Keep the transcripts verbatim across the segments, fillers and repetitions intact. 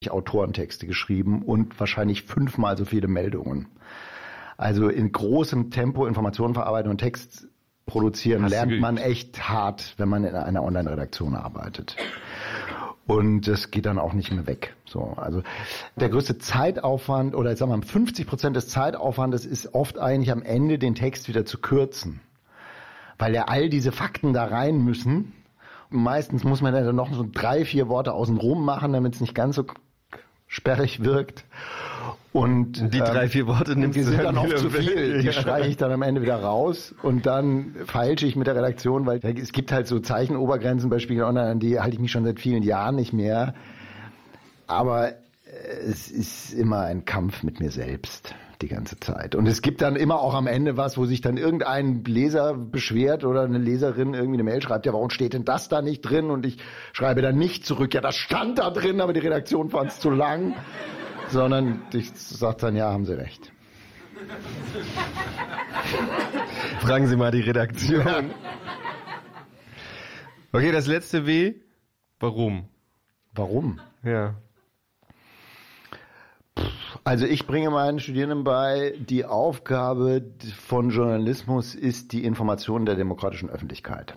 Autorentexte geschrieben und wahrscheinlich fünfmal so viele Meldungen. Also in großem Tempo Informationen verarbeiten und Text produzieren Hast lernt man echt hart, wenn man in einer Online-Redaktion arbeitet. Und das geht dann auch nicht mehr weg. So, also der größte Zeitaufwand oder ich sag mal fünfzig Prozent des Zeitaufwandes ist oft eigentlich am Ende den Text wieder zu kürzen, weil ja all diese Fakten da rein müssen. Und meistens muss man dann noch so drei, vier Worte außenrum machen, damit es nicht ganz so sperrig wirkt. Und die ähm, drei, vier Worte nimmst die du sind dann dann oft zu viel. Die ja. streiche ich dann am Ende wieder raus und dann feilsche ich mit der Redaktion, weil es gibt halt so Zeichenobergrenzen bei Spiegel Online, an die halte ich mich schon seit vielen Jahren nicht mehr. Aber es ist immer ein Kampf mit mir selbst die ganze Zeit. Und es gibt dann immer auch am Ende was, wo sich dann irgendein Leser beschwert oder eine Leserin irgendwie eine Mail schreibt, ja, warum steht denn das da nicht drin? Und ich schreibe dann nicht zurück, ja, das stand da drin, aber die Redaktion fand es zu lang. Sondern ich sage dann, ja, haben Sie recht. Fragen Sie mal die Redaktion. Ja. Okay, das letzte W. Warum? Warum? Ja. Also ich bringe meinen Studierenden bei, die Aufgabe von Journalismus ist die Information der demokratischen Öffentlichkeit.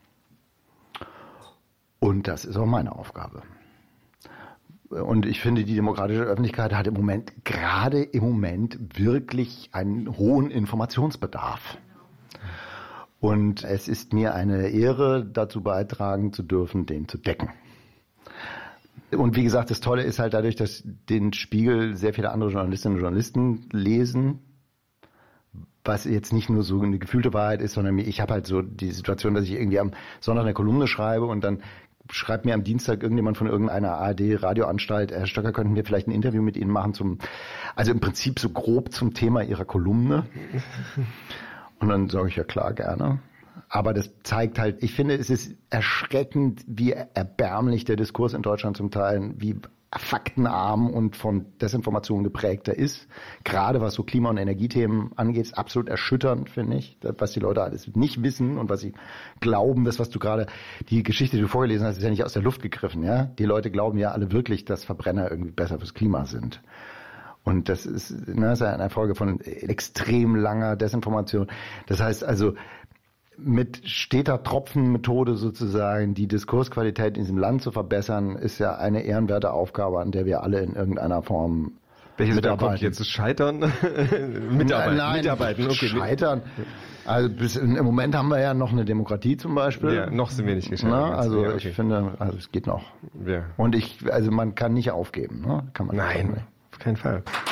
Und das ist auch meine Aufgabe. Und ich finde, die demokratische Öffentlichkeit hat im Moment, gerade im Moment, wirklich einen hohen Informationsbedarf. Und es ist mir eine Ehre, dazu beitragen zu dürfen, den zu decken. Und wie gesagt, das Tolle ist halt dadurch, dass den Spiegel sehr viele andere Journalistinnen und Journalisten lesen, was jetzt nicht nur so eine gefühlte Wahrheit ist, sondern ich habe halt so die Situation, dass ich irgendwie am Sonntag eine Kolumne schreibe und dann schreibt mir am Dienstag irgendjemand von irgendeiner A R D-Radioanstalt, Herr Stöcker, könnten wir vielleicht ein Interview mit Ihnen machen zum, also im Prinzip so grob zum Thema Ihrer Kolumne. Und dann sage ich, ja klar, gerne. Aber das zeigt halt, ich finde, es ist erschreckend, wie erbärmlich der Diskurs in Deutschland zum Teil, wie faktenarm und von Desinformation geprägt er ist. Gerade was so Klima- und Energiethemen angeht, ist absolut erschütternd, finde ich. Was die Leute alles nicht wissen und was sie glauben, das, was du gerade, die Geschichte, die du vorgelesen hast, ist ja nicht aus der Luft gegriffen, ja. Die Leute glauben ja alle wirklich, dass Verbrenner irgendwie besser fürs Klima sind. Und das ist, ne, das ist eine Folge von extrem langer Desinformation. Das heißt also, mit steter Tropfenmethode sozusagen die Diskursqualität in diesem Land zu verbessern, ist ja eine ehrenwerte Aufgabe, an der wir alle in irgendeiner Form Welches mitarbeiten. Kommt jetzt? Scheitern? mitarbeiten. Nein, mitarbeiten. Okay. Scheitern. Also bis in, im Moment haben wir ja noch eine Demokratie zum Beispiel. Ja, noch sind wir nicht gescheitert. Na, also ja, okay. ich finde, also es geht noch. Ja. Und ich, also man kann nicht aufgeben, ne? Kann man Nein, auf keinen Fall.